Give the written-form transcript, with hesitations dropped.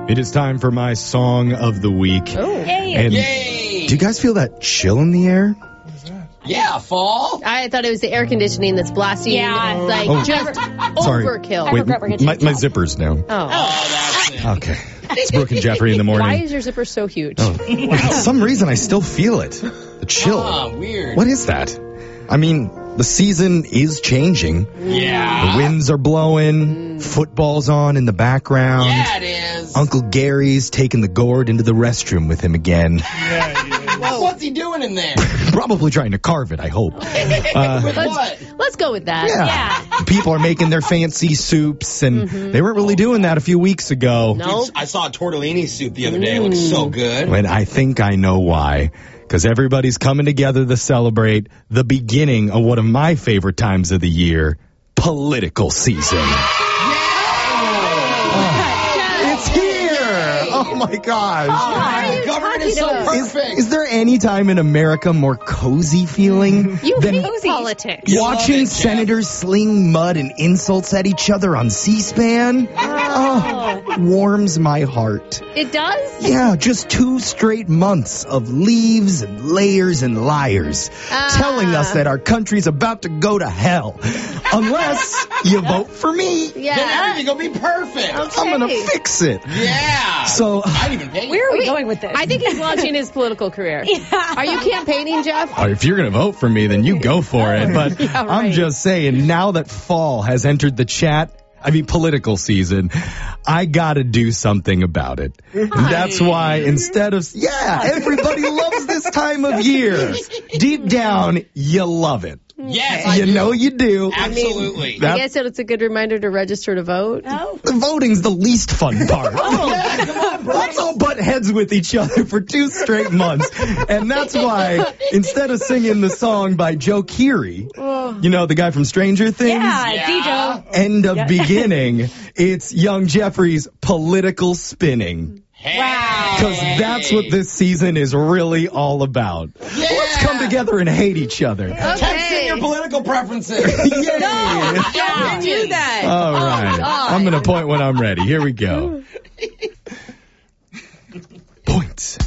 It is time for my song of the week. Oh. And Yay! do you guys feel that chill in the air? Yeah, fall. I thought it was the air conditioning that's blasting. Yeah. Just Sorry. overkill. Wait, regret we're getting my zipper's down. Oh. That's it. Okay. It's Brooke and Jeffrey in the morning. Why is your zipper so huge? For some reason, I still feel it. The chill. Weird. What is that? I mean, the season is changing. Yeah. The winds are blowing. Football's on in the background. Yeah, it is. Uncle Gary's taking the gourd into the restroom with him again. What's he doing in there? Probably trying to carve it, I hope. With what? Let's go with that. Yeah. People are making their fancy soups, and they weren't really doing that a few weeks ago. No. I saw a tortellini soup the other day. It looks so good. And I think I know why. Because everybody's coming together to celebrate the beginning of one of my favorite times of the year, political season. It's here! Oh my gosh. The government is so perfect. Is there any time in America more cozy feeling You than hate politics. You love watching it, Jeff. senators sling mud and insults at each other on C-SPAN? Oh, warms my heart. It does? Yeah, just 2 straight months of leaves and layers and liars telling us that our country's about to go to hell. Unless you vote for me. Then Yeah. everything will be perfect. I'm going to fix it. Yeah. So, I didn't even pay. Where are we going with this? I think he's launching his political career. Are you campaigning, Jeff? if you're going to vote for me, then you go for it. But Yeah, I'm right. just saying, now that fall has entered the political season, I gotta do something about it. And that's why instead of, everybody loves this time of year. Deep down, you love it. Yes, I You do. know you do. Absolutely. I That- guess it's a good reminder to register to vote. Oh. The voting's the least fun part. Let's all butt heads with each other for 2 straight months. And that's why, instead of singing the song by Joe Keery, you know, the guy from Stranger Things? Yeah, Dijo. End of beginning, it's young Jeffrey's political spinning. Wow. Because that's what this season is really all about. Let's come together and hate each other. Text in your political preferences. Yay! Don't do that. All right. God. I'm going to point when I'm ready. Here we go. Points.